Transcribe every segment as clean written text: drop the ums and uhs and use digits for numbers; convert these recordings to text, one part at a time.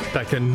Back in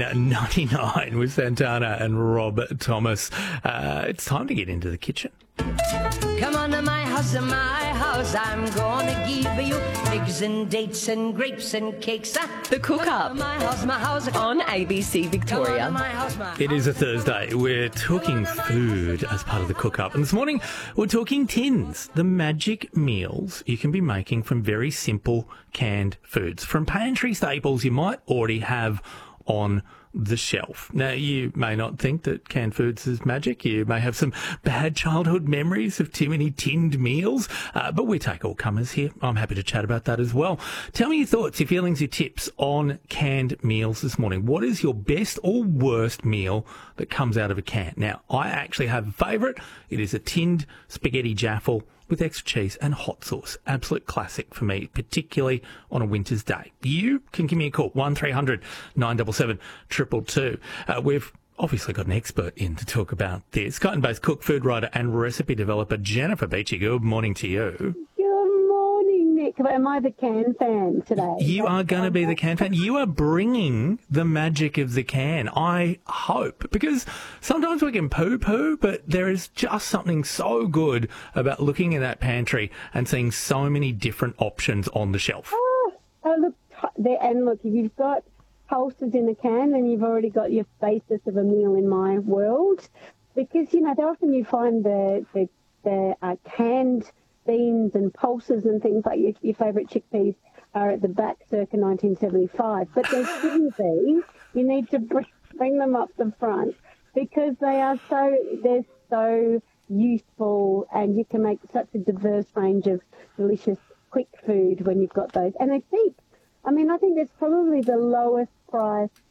1999 with Santana and Rob Thomas. It's time to get into the kitchen. Come on to my house, I'm gonna give you figs and dates and grapes and cakes. The Cook Up my house. on ABC Victoria. It is a Thursday. We're talking food as part of the Cook Up. And this morning, we're talking tins, the magic meals you can be making from very simple canned foods. From pantry staples you might already have on the shelf. Now, you may not think that canned foods is magic. You may have some bad childhood memories of too many tinned meals, but we take all comers here. I'm happy to chat about that as well. Tell me your thoughts, your feelings, your tips on canned meals this morning. What is your best or worst meal that comes out of a can? Now, I actually have a favourite. It is a tinned spaghetti jaffle with extra cheese and hot sauce. Absolute classic for me, particularly on a winter's day. You can give me a call, 1300 977 222. We've obviously got an expert in to talk about this. Kyneton-based cook, food writer and recipe developer Jennifer Beachy. Good morning to you. Good morning, Nick. Am I the can fan today? You are going to be the can fan. You are bringing the magic of the can, I hope, because sometimes we can poo-poo, but there is just something so good about looking in that pantry and seeing so many different options on the shelf. Look, if you've got pulses in a can, then you've already got your basis of a meal in my world, because, often you find the canned beans and pulses and things like your favourite chickpeas are at the back circa 1975, but they shouldn't be. You need to bring them up the front because they're so useful, and you can make such a diverse range of delicious quick food when you've got those, and they're cheap. I mean, I think it's probably the lowest price